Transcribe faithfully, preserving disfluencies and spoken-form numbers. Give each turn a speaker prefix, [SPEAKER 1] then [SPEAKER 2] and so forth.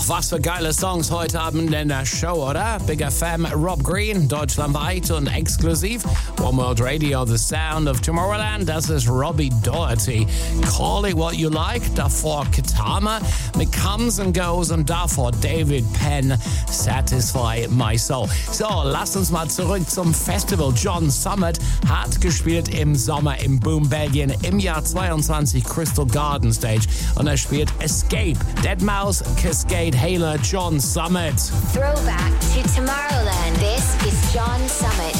[SPEAKER 1] Ach, was für geile Songs heute Abend in der Show, oder? Big F M, Rob Green, deutschlandweit und exklusiv. One World Radio, the sound of Tomorrowland. Das ist Robbie Doherty. Call it what you like. Davor Katama mit Comes and Goes und davor David Penn, Satisfy My Soul. So, lasst uns mal zurück zum Festival. John Summit hat gespielt im Sommer im Boom Belgien im Jahr zweiundzwanzig Crystal Garden Stage und er spielt Escape, Deadmau5, Cascade, Hailer, John Summit.
[SPEAKER 2] Throwback to Tomorrowland. This is John Summit.